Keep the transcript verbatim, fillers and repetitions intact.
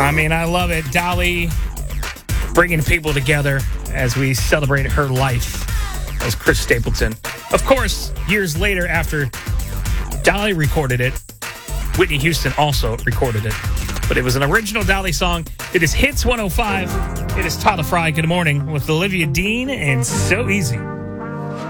I mean, I love it. Dolly bringing people together as we celebrate her life as Chris Stapleton. Of course, years later after Dolly recorded it, Whitney Houston also recorded it. But it was an original Dolly song. It is Hits one oh five. It is Tyler Fry. Good morning with Olivia Dean and So Easy.